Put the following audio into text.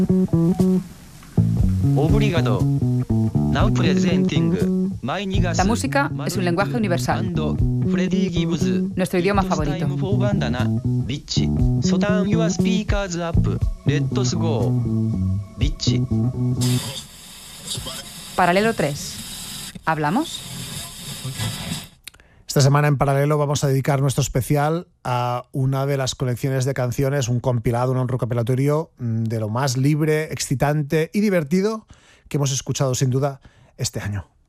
Obrigado. Now presenting my niggas. La música es un lenguaje universal. Freddie Gibbs. Nuestro idioma favorito. Time for bandana. Bitch. So turn your speakers up. Let's go. Bitch. Paralelo 3. ¿Hablamos? Esta semana en Paralelo vamos a dedicar nuestro especial a una de las colecciones de canciones, un compilado, un recopilatorio de lo más libre, excitante y divertido que hemos escuchado sin duda este año.